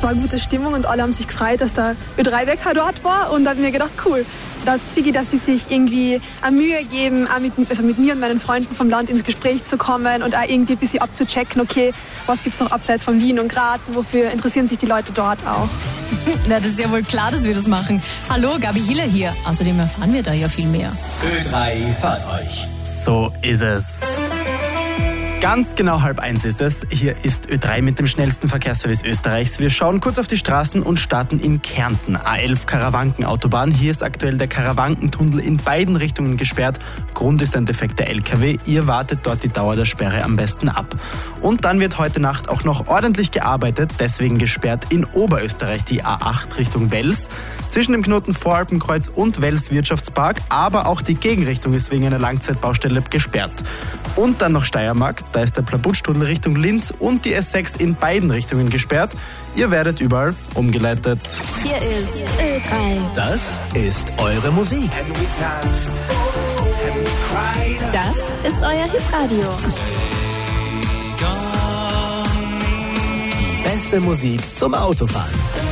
Es war gute Stimmung und alle haben sich gefreut, dass der Ö3-Wecker dort war. Und da habe ich mir gedacht, cool, dass sie sich irgendwie eine Mühe geben, auch mit mir und meinen Freunden vom Land ins Gespräch zu kommen und auch irgendwie ein bisschen abzuchecken, okay, was gibt es noch abseits von Wien und Graz und wofür interessieren sich die Leute dort auch. Na, das ist ja wohl klar, dass wir das machen. Hallo, Gabi Hiller hier. Außerdem erfahren wir da ja viel mehr. Ö3 hört euch. So ist es. Ganz genau 12:30 ist es. Hier ist Ö3 mit dem schnellsten Verkehrsservice Österreichs. Wir schauen kurz auf die Straßen und starten in Kärnten. A11 Karawanken-Autobahn. Hier ist aktuell der Karawankentunnel in beiden Richtungen gesperrt. Grund ist ein defekter LKW. Ihr wartet dort die Dauer der Sperre am besten ab. Und dann wird heute Nacht auch noch ordentlich gearbeitet. Deswegen gesperrt in Oberösterreich die A8 Richtung Wels. Zwischen dem Knoten Voralpenkreuz und Wels Wirtschaftspark. Aber auch die Gegenrichtung ist wegen einer Langzeitbaustelle gesperrt. Und dann noch Steiermark. Da ist der Plabutsch-Tunnel Richtung Linz und die S6 in beiden Richtungen gesperrt. Ihr werdet überall umgeleitet. Hier ist Ö3. Das ist eure Musik. Das ist euer Hitradio. Die beste Musik zum Autofahren.